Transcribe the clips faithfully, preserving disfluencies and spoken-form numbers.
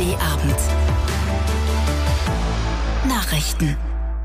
D-Abend. Nachrichten.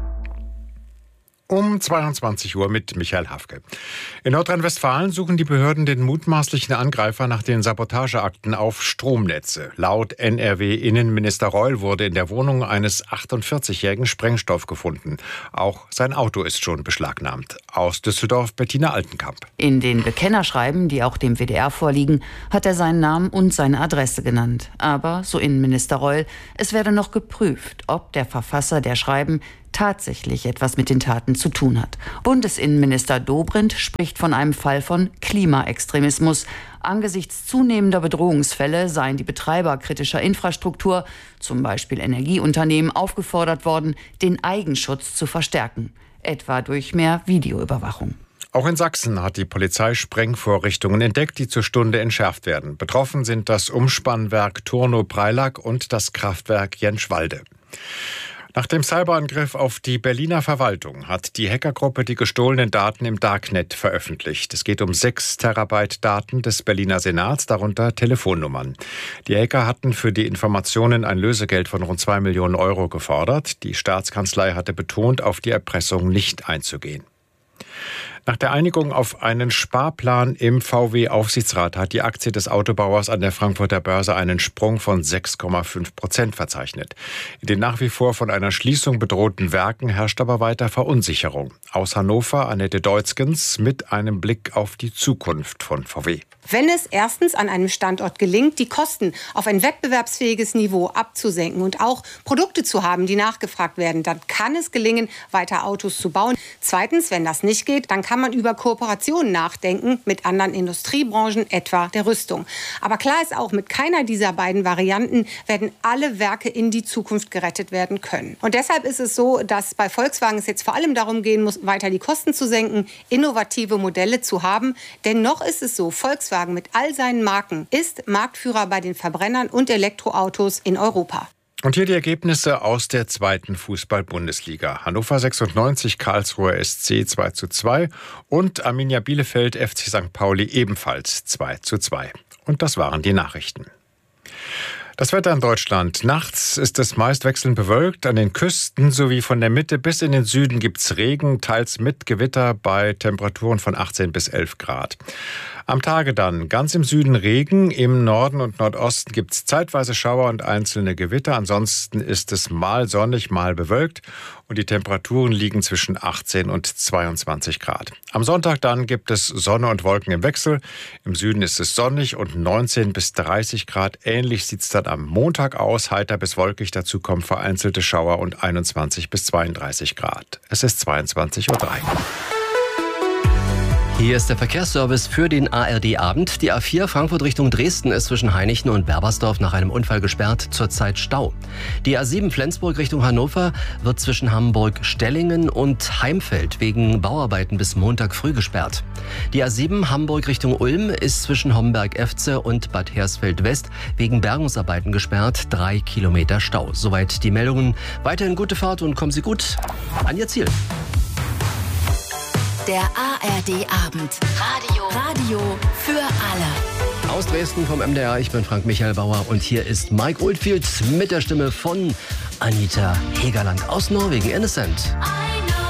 Um zweiundzwanzig Uhr mit Michael Hafke. In Nordrhein-Westfalen suchen die Behörden den mutmaßlichen Angreifer nach den Sabotageakten auf Stromnetze. Laut N R W-Innenminister Reul wurde in der Wohnung eines achtundvierzigjährigen Sprengstoff gefunden. Auch sein Auto ist schon beschlagnahmt. Aus Düsseldorf Bettina Altenkamp. In den Bekennerschreiben, die auch dem W D R vorliegen, hat er seinen Namen und seine Adresse genannt. Aber, so Innenminister Reul, es werde noch geprüft, ob der Verfasser der Schreiben tatsächlich etwas mit den Taten zu tun hat. Bundesinnenminister Dobrindt spricht von einem Fall von Klimaextremismus. Angesichts zunehmender Bedrohungsfälle seien die Betreiber kritischer Infrastruktur, zum Beispiel Energieunternehmen, aufgefordert worden, den Eigenschutz zu verstärken, etwa durch mehr Videoüberwachung. Auch in Sachsen hat die Polizei Sprengvorrichtungen entdeckt, die zur Stunde entschärft werden. Betroffen sind das Umspannwerk Turnow-Preilack und das Kraftwerk Jenschwalde. Nach dem Cyberangriff auf die Berliner Verwaltung hat die Hackergruppe die gestohlenen Daten im Darknet veröffentlicht. Es geht um sechs Terabyte Daten des Berliner Senats, darunter Telefonnummern. Die Hacker hatten für die Informationen ein Lösegeld von rund zwei Millionen Euro gefordert. Die Staatskanzlei hatte betont, auf die Erpressung nicht einzugehen. Nach der Einigung auf einen Sparplan im V W-Aufsichtsrat hat die Aktie des Autobauers an der Frankfurter Börse einen Sprung von sechs Komma fünf Prozent verzeichnet. In den nach wie vor von einer Schließung bedrohten Werken herrscht aber weiter Verunsicherung. Aus Hannover Annette Deutzgens mit einem Blick auf die Zukunft von V W. Wenn es erstens an einem Standort gelingt, die Kosten auf ein wettbewerbsfähiges Niveau abzusenken und auch Produkte zu haben, die nachgefragt werden, dann kann es gelingen, weiter Autos zu bauen. Zweitens, wenn das nicht geht, dann kann man über Kooperationen nachdenken mit anderen Industriebranchen, etwa der Rüstung. Aber klar ist auch, mit keiner dieser beiden Varianten werden alle Werke in die Zukunft gerettet werden können. Und deshalb ist es so, dass bei Volkswagen es jetzt vor allem darum gehen muss, weiter die Kosten zu senken, innovative Modelle zu haben. Denn noch ist es so, Volkswagen mit all seinen Marken ist Marktführer bei den Verbrennern und Elektroautos in Europa. Und hier die Ergebnisse aus der zweiten Fußball-Bundesliga. Hannover sechsundneunzig, Karlsruher S C zwei zu zwei und Arminia Bielefeld F C Sankt Pauli ebenfalls zwei zu zwei. Und das waren die Nachrichten. Das Wetter in Deutschland. Nachts ist es meist wechselnd bewölkt. An den Küsten sowie von der Mitte bis in den Süden gibt's Regen, teils mit Gewitter bei Temperaturen von achtzehn bis elf Grad. Am Tage dann ganz im Süden Regen, im Norden und Nordosten gibt's zeitweise Schauer und einzelne Gewitter. Ansonsten ist es mal sonnig, mal bewölkt und die Temperaturen liegen zwischen achtzehn und zweiundzwanzig Grad. Am Sonntag dann gibt es Sonne und Wolken im Wechsel. Im Süden ist es sonnig und neunzehn bis dreißig Grad. Ähnlich sieht's dann am Montag aus, heiter bis wolkig. Dazu kommen vereinzelte Schauer und einundzwanzig bis zweiunddreißig Grad. Es ist zweiundzwanzig Uhr drei. Hier ist der Verkehrsservice für den A R D-Abend. Die A vier Frankfurt Richtung Dresden ist zwischen Heinichen und Berbersdorf nach einem Unfall gesperrt, zurzeit Stau. Die A sieben Flensburg Richtung Hannover wird zwischen Hamburg-Stellingen und Heimfeld wegen Bauarbeiten bis Montag früh gesperrt. Die A sieben Hamburg Richtung Ulm ist zwischen Homberg-Efze und Bad Hersfeld-West wegen Bergungsarbeiten gesperrt, drei Kilometer Stau. Soweit die Meldungen. Weiterhin gute Fahrt und kommen Sie gut an Ihr Ziel. Der A R D-Abend. Radio. Radio für alle. Aus Dresden vom M D R, ich bin Frank Michael Bauer und hier ist Mike Oldfield mit der Stimme von Anita Hegerland aus Norwegen, Innocent.